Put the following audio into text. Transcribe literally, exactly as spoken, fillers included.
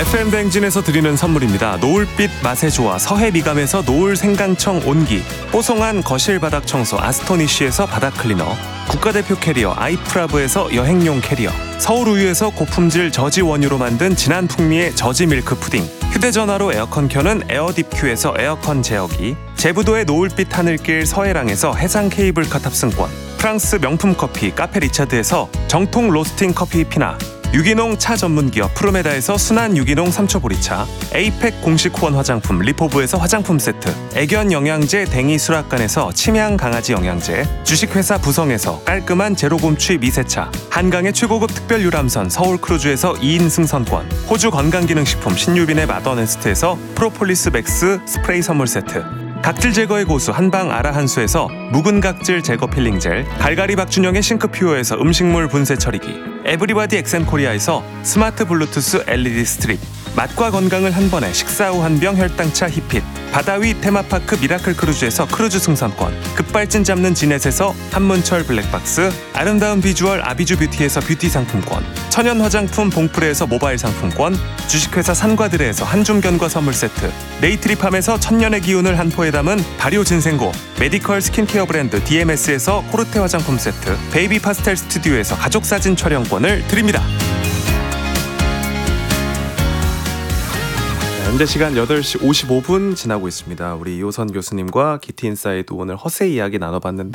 에프엠 대행진에서 드리는 선물입니다. 노을빛 맛의 조화 서해미감에서 노을 생강청 온기, 뽀송한 거실 바닥 청소 아스토니쉬에서 바닥 클리너, 국가대표 캐리어 아이프라브에서 여행용 캐리어, 서울우유에서 고품질 저지 원유로 만든 진한 풍미의 저지 밀크 푸딩, 휴대전화로 에어컨 켜는 에어딥큐에서 에어컨 제어기, 제부도의 노을빛 하늘길 서해랑에서 해상 케이블카 탑승권, 프랑스 명품 커피 카페 리차드에서 정통 로스팅 커피 피나, 유기농 차 전문기업 프로메다에서 순한 유기농 삼초 보리차, 에이펙 공식 후원 화장품 리포브에서 화장품 세트, 애견 영양제 댕이 수락관에서 침향 강아지 영양제, 주식회사 부성에서 깔끔한 제로곰취 미세차, 한강의 최고급 특별 유람선 서울크루즈에서 이 인 승선권, 호주 건강기능식품 신유빈의 마더네스트에서 프로폴리스 맥스 스프레이 선물 세트, 각질 제거의 고수 한방 아라한수에서 묵은 각질 제거 필링 젤, 갈갈이 박준영의 싱크퓨어에서 음식물 분쇄 처리기, 에브리바디 엑센코리아에서 스마트 블루투스 엘이디 스트립, 맛과 건강을 한 번에 식사 후 한 병 혈당차 히핏, 바다위 테마파크 미라클 크루즈에서 크루즈 승선권, 급발진 잡는 지넷에서 한문철 블랙박스, 아름다운 비주얼 아비주 뷰티에서 뷰티 상품권, 천연 화장품 봉프레에서 모바일 상품권, 주식회사 산과드레에서 한줌견과 선물 세트, 네이트리팜에서 천년의 기운을 한 포에 담은 발효 진생고, 메디컬 스킨케어 브랜드 디엠에스에서 코르테 화장품 세트, 베이비 파스텔 스튜디오에서 가족사진 촬영권을 드립니다. 현재 시간 여덟 시 오십오 분 지나고 있습니다. 우리 이호선 교수님과 기티인사이드 오늘 허세 이야기 나눠봤는데